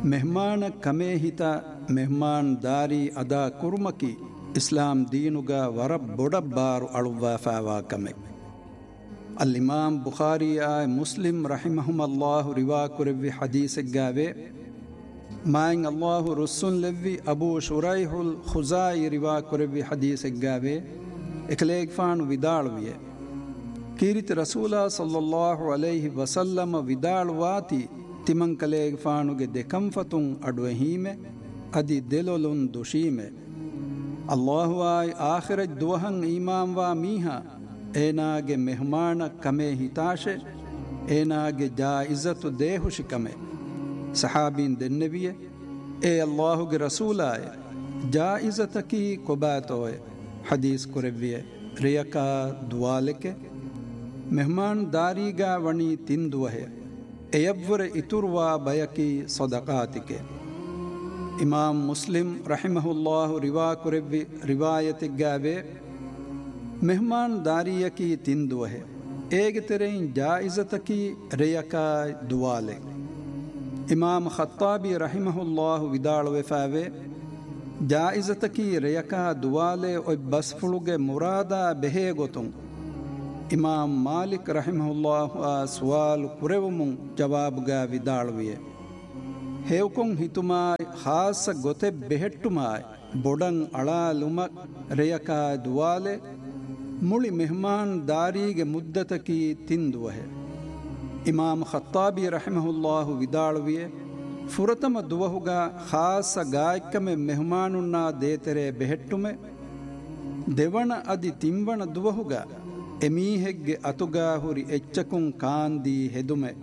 ಮೆಹಮಾನ ಕಮೇ ಹಿತ ಮೆಹಮಾನ್ ದಾರಿ ಅದಾ ಕುರ್ಮಕಿ ಇಸ್ಲಾಂ ದೀನುಗ ವರ ಬೊಡಬ್ಬಾರು ಅಳುವಾ ಫಾವಾ ಕಮೆ. ಅಲ್ಲಿಮಾಮ್ ಬುಖಾರಿ ಆಯ್ ಮುಸ್ಲಿಂ ರಹಿಮಹುಮಲ್ಲಾಹು ರಿವಾ ಕುರೆವ್ವಿ ಹದೀಸೆಗ್ಗಾವೆ ಮಾಯಿಂಗ್ ಅಲ್ಲಾಹು ರುಸ್ಸುನ್ ಲೆವ್ವಿ ಅಬೂ ಶುರೈಹುಲ್ ಖುಜಾಯಿ ರಿವಾ ಕುರೆವ್ವಿ ಹದೀಸೆಗ್ಗಾವೆ ಎಕಲೇಗ್ ಫಾಣು ವಿದಾಳುವಿಯೆ ಕೀರಿತಿ ರಸೂಲ ಸಲ್ಲಲ್ಲಾಹು ಅಲೈಹಿ ವಸಲ್ಲಮ ವಿದಾಳುವಾತಿ ತಿಮಂಕಲೇಗ್ ಫಾಣುಗೆ ದೆಕಂಫತುಂ ಅಡುವಹೀಮೆ ಅದಿ ದೆಲೊಲುನ್ ದುಶೀಮೆ ಅಲ್ಲಾಹು ಆಯ್ ಆಖಿರಜ್ ದುವಹಂ ಈಮಾಂವಾ ಮೀಹ ಏನಾಗೆ ಮೆಹಮಾನ ಕಮೆ ಹಿತಾಶೆ ಏನಾಗೆ ಜಾಯಿಜತು ದೇಹುಶಿ ಕಮೆ. ಸಹಾಬೀನ್ ದೆನ್ನೆವಿಯೆ ಏ ಅಲ್ಲಾಹುಗೆ ರಸೂಲಾಯ ಜಾಯಿಜತಕಿ ಕೊಬಾತೋಯೆ ಹದೀಸ್ ಕುರೆವ್ವಿಯೆ ರಿಯಕಾ ದುವಾಲೆಕೆ ಮೆಹಮಾನ್ ದಾರಿಗಾ ವಣಿ ತಿಂದುವಹೆ ಎಯವ್ವರೆ ಇತುರ್ವಾ ಬಯಕಿ ಸದಕಾತಿಕೆ. ಇಮಾಮ್ ಮುಸ್ಲಿಂ ರಹಿಮಹುಲ್ಲಾಹು ರಿವಾ ಕುರೆವ್ವಿ ರಿವಾಯತಿಗ್ಗಾವೆ ಮೆಹಮಾನ್ ದಾರಿಯಕಿ ತಿಂದುವಹೆ ಏಗೆ ತೆರೆಯಿನ್ ಜಾಯಿಜತಕಿ ರೆಯಕಾ ದುವಾಲೆ. ಇಮಾಮ್ ಖತ್ತಾಬಿ ರಹಿಮಹುಲ್ಲಾಹು ವಿದಾಳುವೆಫಾವೆ ಜಾಯಿಜತಕಿ ರೆಯಕಾ ದುವಾಲೆ ಒಯ್ ಬಸ್ಫುಳುಗೆ ಮುರಾದಾ ಬೆಹೇ ಗೊತುಂ ಇಮಾಮ್ ಮಾಲಿಕ್ ರಹಿಮಹುಲ್ಲಾಹು ಆ ಸುವಾಲು ಕುರೆವುಮುಂ ಜವಾಬುಗಾ ವಿದಾಳುವಿಯೆ ಹೇವ್ಕೊಂ ಹಿತುಮಾಯ್ ಖಾಸ ಗೊತೆ ಬೆಹೆಟ್ಟುಮಾಯ್ ಬೊಡಂ ಅಳಾಲುಮಕ್ ರೆಯಕಾ ದುವಾಲೆ ಮುಳಿ ಮೆಹಮಾನ್ ದಾರಿಗೆ ಮುದ್ದತಕಿ ತಿಂದುವಹೆ. ಇಮಾಮ್ ಖತ್ತಾಬಿ ರಹಿಮಹುಲ್ಲಾಹು ವಿದಾಳುವಿಯೆ ಫುರತಮ ದುವಹುಗ ಖಾಸ ಗಾಯ್ಕಮೆ ಮೆಹಮಾನುನ್ನಾ ದೇತೆರೆ ಬೆಹೆಟ್ಟುಮೆ ದೆವಣ ಅದಿ ತಿಂವಣ ದುವಹುಗ ಎಮೀಹೆಗ್ಗೆ ಅತುಗಾ ಹುರಿ ಎಚ್ಚಕುಂ ಕಾಂದಿ ಹೆದುಮೆ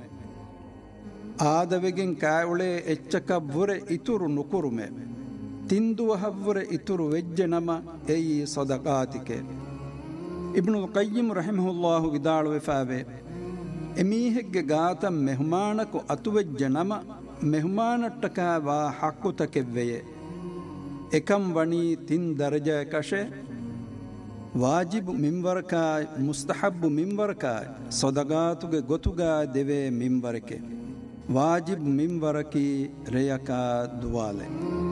ಆದವೆಗೆನ್ ಕಾಯುಳೆ ಎಚ್ಚಕವ್ವುರೆ ಇತುರು ನುಕುರುಮೆ ತಿಂದುವಹವ್ವುರೆ ಇತುರು ವೆಜ್ಜೆ ನಮ ಎಯಿ ಸದಕಾತಿಕೆ. ಇಬ್ನುಲ್ ಕಯ್ಯಿಮ್ ರಹಿಮಹುಲ್ಲಾಹು ವಿದಾಳುವೆಫಾವೆ ಎಮೀಹೆಗ್ಗೆ ಗಾತ ಮೆಹಮಾನಕು ಅತುವೆಜ್ಜೆ ನಮ ಮೆಹಮಾನಟ್ಟಕ ವಾ ಹಕ್ಕುತಕೆವ್ವೆಯೆ ಎಕಂ ವಣಿ ತಿನ್ ದರ್ಜ ಕಶೆ ವಾಜಿಬ್ ಮಿಂವರಕಾಯ್ ಮುಸ್ತಹಬ್ಬು ಮಿಂವರಕಾಯ್ ಸೊದಗಾತುಗೆ ಗೊತುಗಾ ದೆವೆ ಮಿಂವರಕೆ ವಾಜಿಬ್ ಮಿಂವರಕಿ ರೆಯಕಾ ದುವಾಲೆ.